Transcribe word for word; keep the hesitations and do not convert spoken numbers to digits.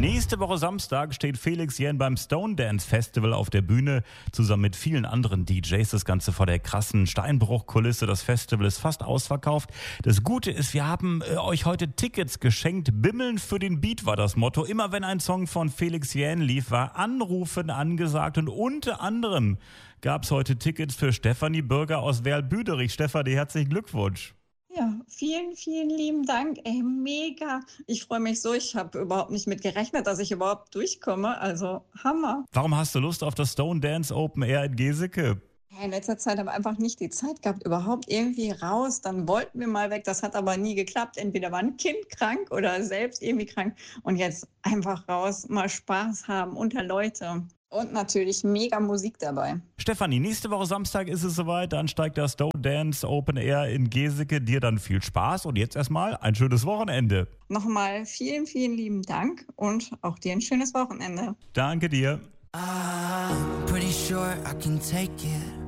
Nächste Woche Samstag steht Felix Jähn beim Stone Dance Festival auf der Bühne, zusammen mit vielen anderen D Js. Das Ganze vor der krassen Steinbruchkulisse. Das Festival ist fast ausverkauft. Das Gute ist, wir haben äh, euch heute Tickets geschenkt. Bimmeln für den Beat war das Motto. Immer wenn ein Song von Felix Jähn lief, war Anrufen angesagt. Und unter anderem gab es heute Tickets für Stefanie Bürger aus Werl-Büderich. Stefanie, herzlichen Glückwunsch. Ja, vielen, vielen lieben Dank. Ey, mega. Ich freue mich so. Ich habe überhaupt nicht mit gerechnet, dass ich überhaupt durchkomme. Also Hammer. Warum hast du Lust auf das Stone Dance Open Air in Geseke? In letzter Zeit haben wir einfach nicht die Zeit gehabt, überhaupt irgendwie raus. Dann wollten wir mal weg. Das hat aber nie geklappt. Entweder war ein Kind krank oder selbst irgendwie krank. Und jetzt einfach raus, mal Spaß haben unter Leute. Und natürlich mega Musik dabei. Stefanie, nächste Woche Samstag ist es soweit. Dann steigt das Stone Dance Open Air in Geseke. Dir dann viel Spaß und jetzt erstmal ein schönes Wochenende. Nochmal vielen, vielen lieben Dank und auch dir ein schönes Wochenende. Danke dir. I'm pretty sure I can take it.